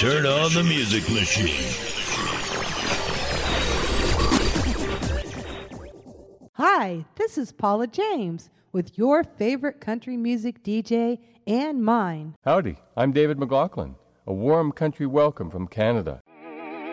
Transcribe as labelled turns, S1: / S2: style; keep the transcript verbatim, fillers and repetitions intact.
S1: turn on the music machine.
S2: Hi, this is Paula James with your favorite country music D J and mine.
S3: Howdy, I'm David McLaughlin. A warm country welcome from Canada.